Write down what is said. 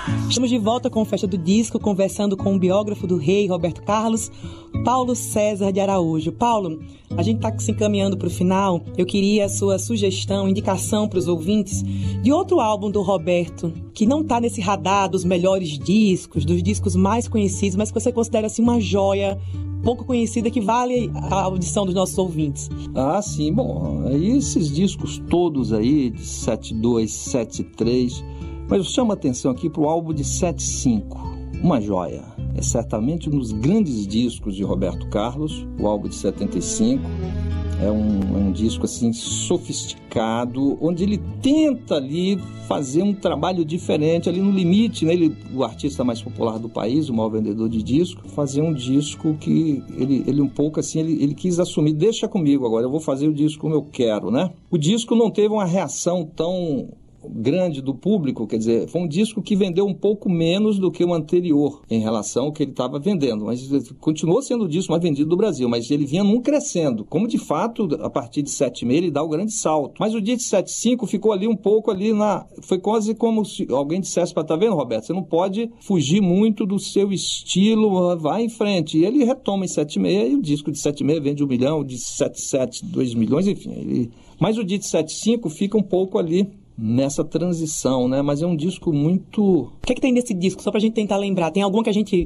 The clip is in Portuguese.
Estamos de volta com a Festa do Disco, conversando com o biógrafo do rei, Roberto Carlos, Paulo César de Araújo. Paulo, a gente está se encaminhando para o final. Eu queria a sua sugestão, indicação para os ouvintes de outro álbum do Roberto, que não está nesse radar dos melhores discos, dos discos mais conhecidos, mas que você considera assim uma joia pouco conhecida que vale a audição dos nossos ouvintes. Ah, sim. Bom, esses discos todos aí, de 72, 73... Mas eu chamo a atenção aqui para o álbum de 75, uma joia. É certamente um dos grandes discos de Roberto Carlos, o álbum de 75. É um disco assim sofisticado, onde ele tenta ali fazer um trabalho diferente, ali no limite, né? Ele, o artista mais popular do país, o maior vendedor de disco, fazer um disco que ele um pouco assim, ele quis assumir, deixa comigo agora, eu vou fazer o disco como eu quero, né? O disco não teve uma reação tão grande do público, quer dizer, foi um disco que vendeu um pouco menos do que o anterior em relação ao que ele estava vendendo, mas continuou sendo o disco mais vendido do Brasil, mas ele vinha num crescendo, como de fato a partir de 76 ele dá o grande salto, mas o dia de 75 ficou ali um pouco ali foi quase como se alguém dissesse para, tá vendo, Roberto, você não pode fugir muito do seu estilo, vai em frente, e ele retoma em 76 e o disco de 76 vende 1 milhão, de 77 2 milhões, enfim, mas o dia de 75 fica um pouco ali nessa transição, né? Mas é um disco muito... O que é que tem nesse disco? Só pra gente tentar lembrar. Tem alguma que a gente